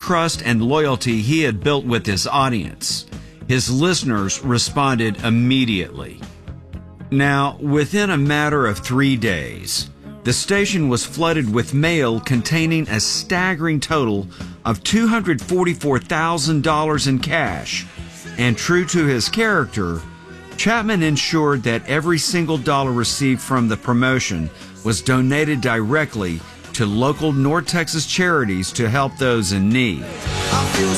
trust and loyalty he had built with his audience. His listeners responded immediately. Now, within a matter of 3 days, the station was flooded with mail containing a staggering total of $244,000 in cash, and true to his character, Chapman ensured that every single dollar received from the promotion was donated directly to local North Texas charities to help those in need. I feel